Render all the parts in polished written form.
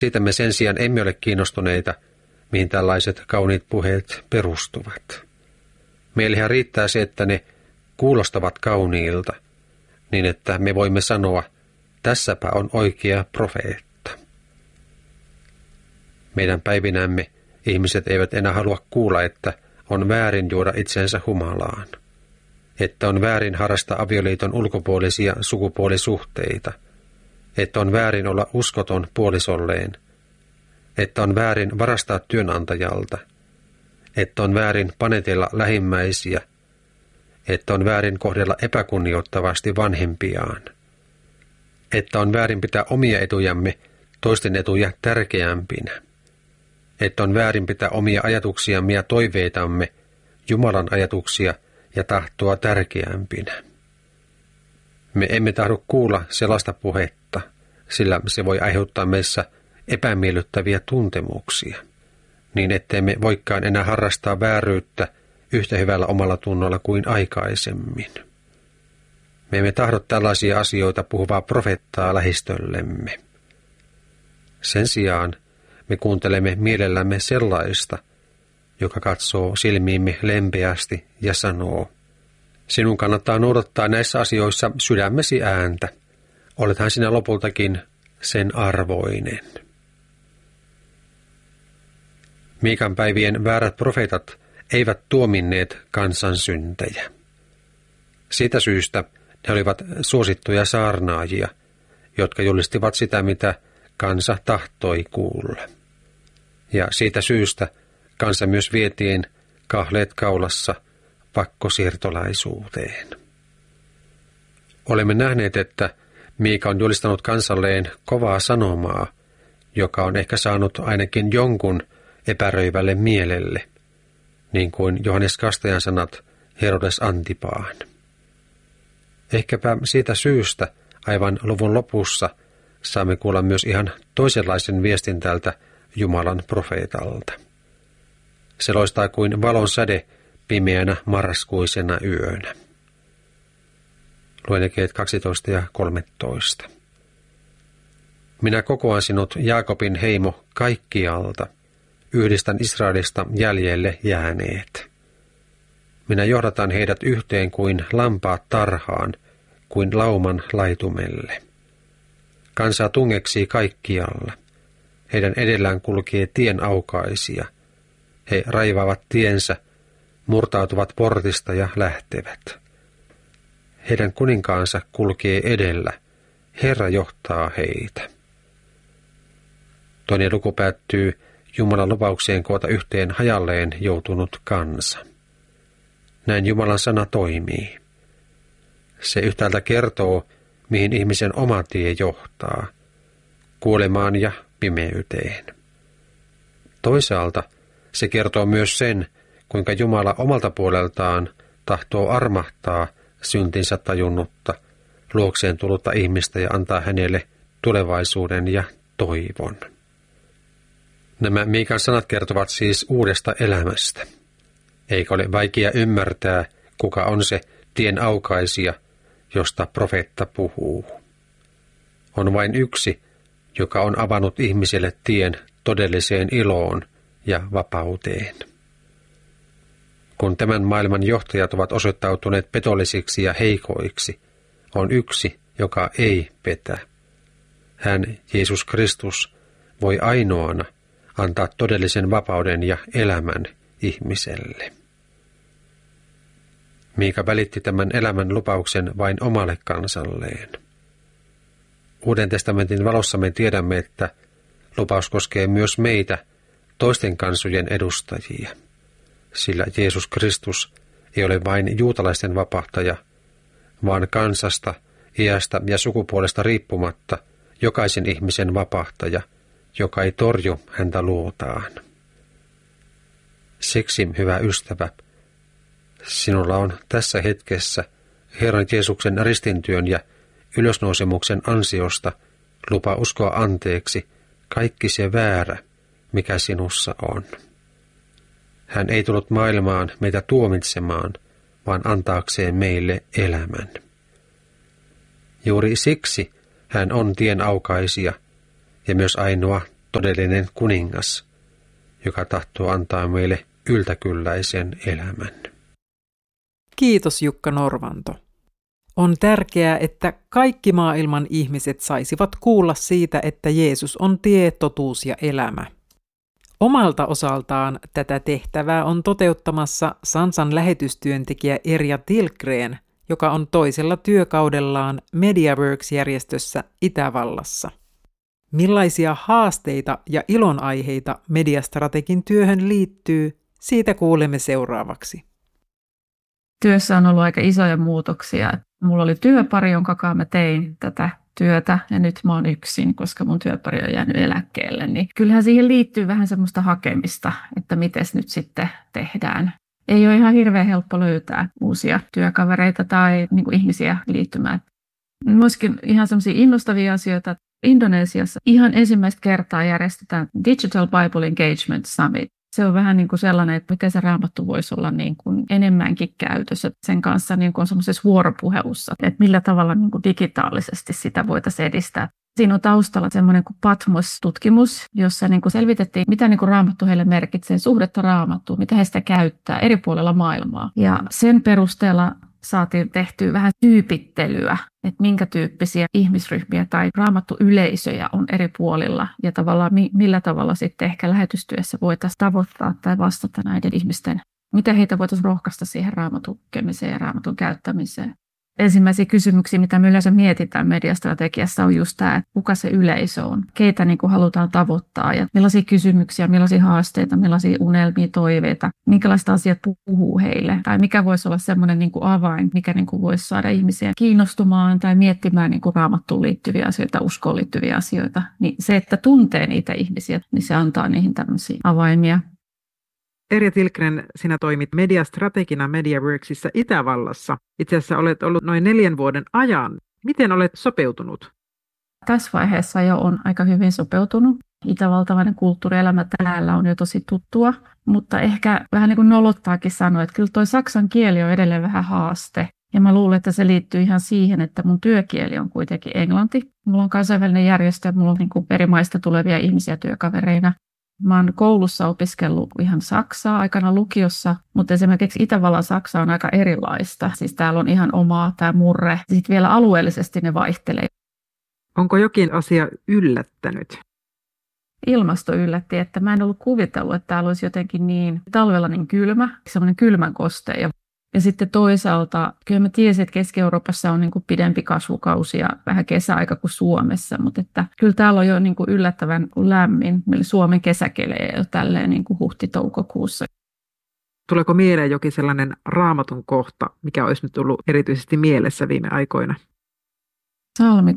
Siitä me sen sijaan emme ole kiinnostuneita, mihin tällaiset kauniit puheet perustuvat. Meillähän riittää se, että ne kuulostavat kauniilta, niin että me voimme sanoa, tässäpä on oikea profeetta. Meidän päivinämme ihmiset eivät enää halua kuulla, että on väärin juoda itsensä humalaan, että on väärin harrastaa avioliiton ulkopuolisia sukupuolisuhteita, että on väärin olla uskoton puolisolleen, että on väärin varastaa työnantajalta, että on väärin panetella lähimmäisiä, että on väärin kohdella epäkunnioittavasti vanhempiaan, että on väärin pitää omia etujamme toisten etuja tärkeämpinä, että on väärin pitää omia ajatuksiamme ja toiveitamme Jumalan ajatuksia ja tahtoa tärkeämpinä. Me emme tahdo kuulla sellaista puhetta, sillä se voi aiheuttaa meissä epämiellyttäviä tuntemuksia, niin ettemme voikaan enää harrastaa vääryyttä yhtä hyvällä omalla tunnolla kuin aikaisemmin. Me emme tahdo tällaisia asioita puhuvaa profettaa lähistöllemme. Sen sijaan me kuuntelemme mielellämme sellaista, joka katsoo silmiimme lempeästi ja sanoo, sinun kannattaa noudattaa näissä asioissa sydämesi ääntä. Olethan sinä lopultakin sen arvoinen. Miikan päivien väärät profeetat eivät tuominneet kansan syntejä. Siitä syystä ne olivat suosittuja saarnaajia, jotka julistivat sitä, mitä kansa tahtoi kuulla. Ja siitä syystä kansa myös vietiin kahleet kaulassa pakkosiirtolaisuuteen. Olemme nähneet, että Miika on julistanut kansalleen kovaa sanomaa, joka on ehkä saanut ainakin jonkun epäröivälle mielelle, niin kuin Johannes Kastajan sanat Herodes Antipaan. Ehkäpä siitä syystä aivan luvun lopussa saamme kuulla myös ihan toisenlaisen viestin tältä Jumalan profeetalta. Se loistaa kuin valon säde pimeänä marraskuisena yönä. Luen jakeet 12 ja 13. Minä kokoan sinut, Jaakobin heimo, kaikkialta. Yhdistän Israelista jäljelle jääneet. Minä johdatan heidät yhteen kuin lampaat tarhaan, kuin lauman laitumelle. Kansaa tungeksii kaikkialla. Heidän edellään kulkee tien aukaisia. He raivaavat tiensä, murtautuvat portista ja lähtevät. Heidän kuninkaansa kulkee edellä. Herra johtaa heitä. Toinen luku päättyy Jumalan lupaukseen koota yhteen hajalleen joutunut kansa. Näin Jumalan sana toimii. Se yhtäältä kertoo, mihin ihmisen oma tie johtaa, kuolemaan ja pimeyteen. Toisaalta se kertoo myös sen, kuinka Jumala omalta puoleltaan tahtoo armahtaa syntinsä tajunnutta, luokseen tullutta ihmistä ja antaa hänelle tulevaisuuden ja toivon. Nämä Miikan sanat kertovat siis uudesta elämästä. Eikä ole vaikea ymmärtää, kuka on se tien aukaisija, josta profeetta puhuu. On vain yksi, joka on avannut ihmiselle tien todelliseen iloon ja vapauteen. Kun tämän maailman johtajat ovat osoittautuneet petollisiksi ja heikoiksi, on yksi, joka ei petä. Hän, Jeesus Kristus, voi ainoana antaa todellisen vapauden ja elämän ihmiselle. Miika välitti tämän elämän lupauksen vain omalle kansalleen. Uuden testamentin valossa me tiedämme, että lupaus koskee myös meitä, toisten kansojen edustajia, sillä Jeesus Kristus ei ole vain juutalaisten vapahtaja, vaan kansasta, iästä ja sukupuolesta riippumatta jokaisen ihmisen vapahtaja, joka ei torju häntä luotaan. Siksi, hyvä ystävä, sinulla on tässä hetkessä Herran Jeesuksen ristintyön ja ylösnousemuksen ansiosta lupa uskoa anteeksi kaikki se väärä, mikä sinussa on. Hän ei tullut maailmaan meitä tuomitsemaan, vaan antaakseen meille elämän. Juuri siksi hän on tien aukaisija ja myös ainoa todellinen kuningas, joka tahtoo antaa meille yltäkylläisen elämän. Kiitos Jukka Norvanto. On tärkeää, että kaikki maailman ihmiset saisivat kuulla siitä, että Jeesus on tie, totuus ja elämä. Omalta osaltaan tätä tehtävää on toteuttamassa Sansan lähetystyöntekijä Erja Tilgren, joka on toisella työkaudellaan MediaWorks-järjestössä Itävallassa. Millaisia haasteita ja ilonaiheita Mediastrategin työhön liittyy, siitä kuulemme seuraavaksi. Työssä on ollut aika isoja muutoksia. Mulla oli työpari, jonka kanssa mä tein tätä työtä, ja nyt mä oon yksin, koska mun työpari on jäänyt eläkkeelle. Niin kyllähän siihen liittyy vähän semmoista hakemista, että miten nyt sitten tehdään. Ei ole ihan hirveän helppo löytää uusia työkavereita tai niin kuin ihmisiä liittymään. Myöskin ihan semmoisia innostavia asioita. Indonesiassa ihan ensimmäistä kertaa järjestetään Digital Bible Engagement Summit. Se on vähän niin kuin sellainen, että miten se Raamattu voisi olla niin kuin enemmänkin käytössä sen kanssa niin kuin semmoisessa vuoropuhelussa, että millä tavalla niin kuin digitaalisesti sitä voitaisiin edistää. Siinä on taustalla semmoinen kuin Patmos-tutkimus, jossa niin kuin selvitettiin, mitä niin kuin Raamattu heille merkitsee, suhdetta Raamattuun, mitä he sitä käyttää eri puolilla maailmaa. Ja sen perusteella saatiin tehtyä vähän tyypittelyä, että minkä tyyppisiä ihmisryhmiä tai Raamattu-yleisöjä on eri puolilla ja tavallaan millä tavalla sitten ehkä lähetystyössä voitaisiin tavoittaa tai vastata näiden ihmisten, miten heitä voitaisiin rohkaista siihen Raamatun lukemiseen ja Raamatun käyttämiseen. Ensimmäisiä kysymyksiä, mitä me yleensä mietitään mediastrategiassa, on just tämä, että kuka se yleisö on, keitä niin kuin halutaan tavoittaa ja millaisia kysymyksiä, millaisia haasteita, millaisia unelmia, toiveita, minkälaista asiat puhuu heille tai mikä voisi olla semmoinen niin kuin avain, mikä niin kuin voisi saada ihmisiä kiinnostumaan tai miettimään niin kuin Raamattuun liittyviä asioita, uskoon liittyviä asioita. Niin se, että tuntee niitä ihmisiä, niin se antaa niihin tämmöisiä avaimia. Erja Tilgren, sinä toimit mediastrategina MediaWorksissa Itävallassa. Itse asiassa olet ollut noin 4 vuoden ajan. Miten olet sopeutunut? Tässä vaiheessa jo on aika hyvin sopeutunut. Itävaltalainen kulttuurielämä täällä on jo tosi tuttua, mutta ehkä vähän niin kuin nolottaakin sanoa, että kyllä toi saksan kieli on edelleen vähän haaste. Ja mä luulen, että se liittyy ihan siihen, että mun työkieli on kuitenkin englanti. Mulla on kansainvälinen järjestö ja mulla on niin kuin eri maista tulevia ihmisiä työkavereina. Mä oon koulussa opiskellut ihan saksaa aikana lukiossa, mutta esimerkiksi Itävallan saksa on aika erilaista. Siis täällä on ihan omaa tämä murre. Sitten vielä alueellisesti ne vaihtelee. Onko jokin asia yllättänyt? Ilmasto yllätti, että mä en ollut kuvitellut, että täällä olisi jotenkin niin talvella niin kylmä, semmoinen kylmän koste. Ja sitten toisaalta, kyllä mä tiesin, että Keski-Euroopassa on niin kuin pidempi kasvukausi ja vähän kesäaika kuin Suomessa, mutta että kyllä täällä on jo niin kuin yllättävän lämmin. Meillä Suomen kesä kelee jo tälleen niin kuin huhti-toukokuussa. Tuleeko mieleen jokin sellainen Raamatun kohta, mikä olisi nyt tullut erityisesti mielessä viime aikoina? Psalmi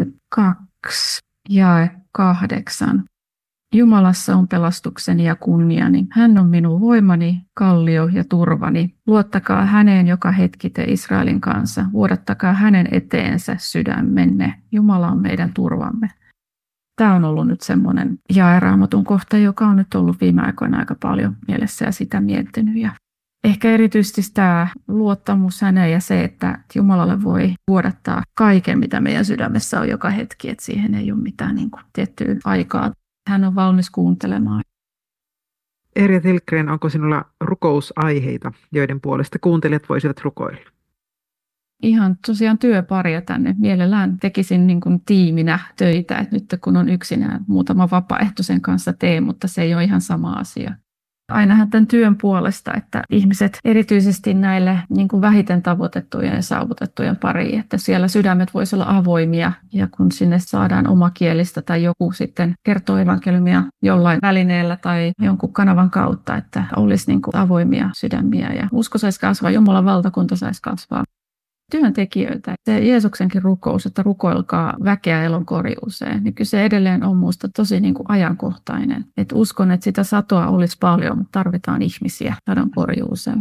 62, jae 8. Jumalassa on pelastukseni ja kunniani. Hän on minun voimani, kallio ja turvani. Luottakaa häneen joka hetki te Israelin kanssa. Vuodattakaa hänen eteensä sydämenne. Jumala on meidän turvamme. Tämä on ollut nyt semmoinen jae Raamatun kohta, joka on nyt ollut viime aikoina aika paljon mielessä ja sitä miettinyt. Ja ehkä erityisesti tämä luottamus häneen ja se, että Jumalalle voi vuodattaa kaiken, mitä meidän sydämessä on joka hetki. Että siihen ei ole mitään niin kuin tiettyä aikaa. Hän on valmis kuuntelemaan. Erja Tilgren, onko sinulla rukousaiheita, joiden puolesta kuuntelijat voisivat rukoilla? Ihan tosiaan työparia tänne. Mielellään tekisin niin kuin tiiminä töitä. Et nyt kun on yksinään muutama vapaaehtoisen kanssa teen, mutta se ei ole ihan sama asia. Ainahan tämän työn puolesta, että ihmiset erityisesti näille niin kuin vähiten tavoitettujen ja saavutettujen pariin, että siellä sydämet voisi olla avoimia ja kun sinne saadaan omakielistä tai joku sitten kertoo evankeliumia jollain välineellä tai jonkun kanavan kautta, että olisi niin kuin avoimia sydämiä ja usko saisi kasvaa, Jumalan valtakunta saisi kasvaa. Työntekijöitä. Se Jeesuksenkin rukous, että rukoilkaa väkeä elonkorjuuseen, niin kyllä se edelleen on minusta tosi niin kuin ajankohtainen. Et uskon, että sitä satoa olisi paljon, mutta tarvitaan ihmisiä sadon korjuuseen.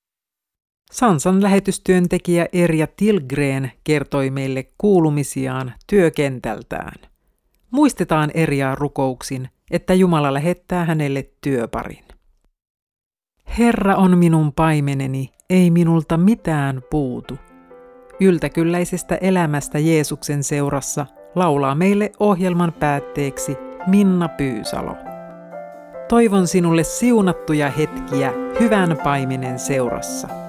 Sansan lähetystyöntekijä Erja Tilgren kertoi meille kuulumisiaan työkentältään. Muistetaan Erjaa rukouksin, että Jumala lähettää hänelle työparin. Herra on minun paimeneni, ei minulta mitään puutu. Yltäkylläisestä elämästä Jeesuksen seurassa laulaa meille ohjelman päätteeksi Minna Pyysalo. Toivon sinulle siunattuja hetkiä hyvän paimenen seurassa.